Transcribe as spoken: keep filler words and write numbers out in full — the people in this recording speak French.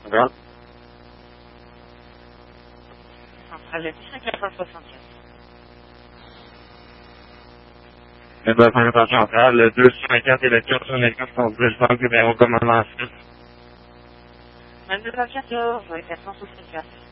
Regarde. Centrale dix-cinq quatre cent soixante-quatre. Le bassin central, le deux cent quatre et le quatre cent quatre sont disponibles, numéro commandement six. vingt-deux vingt-quatorze, quatre cent soixante-quatre.